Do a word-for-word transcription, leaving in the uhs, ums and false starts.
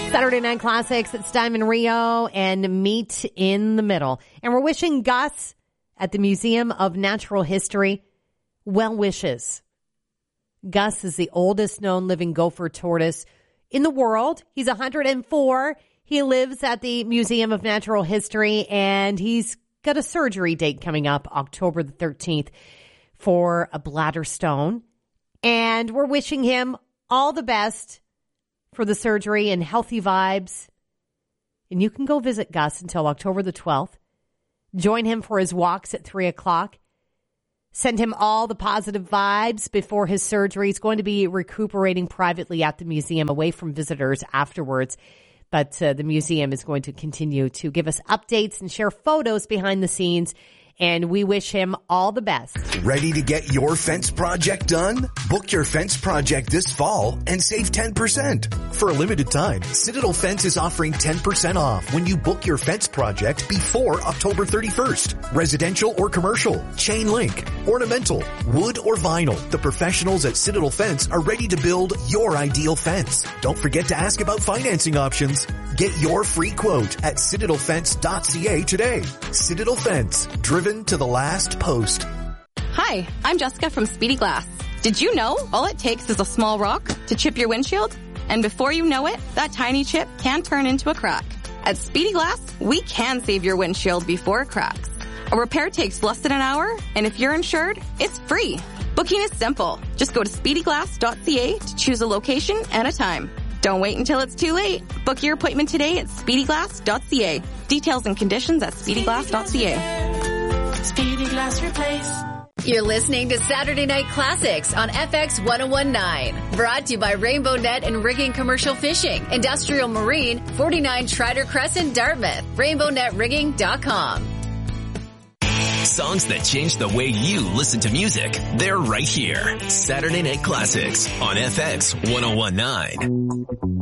Saturday Night Classics. It's Diamond Rio and Meet in the Middle. And we're wishing Gus at the Museum of Natural History well wishes. Gus is the oldest known living gopher tortoise in the world. He's one hundred four. He lives at the Museum of Natural History, and he's got a surgery date coming up October the thirteenth for a bladder stone. And we're wishing him all the best for the surgery and healthy vibes. And you can go visit Gus until October the twelfth. Join him for his walks at three o'clock. Send him all the positive vibes before his surgery. He's going to be recuperating privately at the museum away from visitors afterwards. But uh, the museum is going to continue to give us updates and share photos behind the scenes. And we wish him all the best. Ready to get your fence project done? Book your fence project this fall and save ten percent. For a limited time, Citadel Fence is offering ten percent off when you book your fence project before October thirty-first. Residential or commercial, chain link, ornamental, wood or vinyl. The professionals at Citadel Fence are ready to build your ideal fence. Don't forget to ask about financing options. Get your free quote at citadel fence dot c a today. Citadel Fence, driven to the last post. Hi, I'm Jessica from Speedy Glass. Did you know all it takes is a small rock to chip your windshield? And before you know it, that tiny chip can turn into a crack. At Speedy Glass, we can save your windshield before it cracks. A repair takes less than an hour, and if you're insured, it's free. Booking is simple. Just go to speedy glass dot c a to choose a location and a time. Don't wait until it's too late. Book your appointment today at speedy glass dot c a. Details and conditions at speedy glass dot c a. Speedy Glass Replace. You're listening to Saturday Night Classics on F X ten nineteen. Brought to you by Rainbow Net and Rigging Commercial Fishing, Industrial Marine, forty-nine Trider Crescent, Dartmouth. rainbow net rigging dot com. Songs that change the way you listen to music. They're right here. Saturday Night Classics on F X ten nineteen.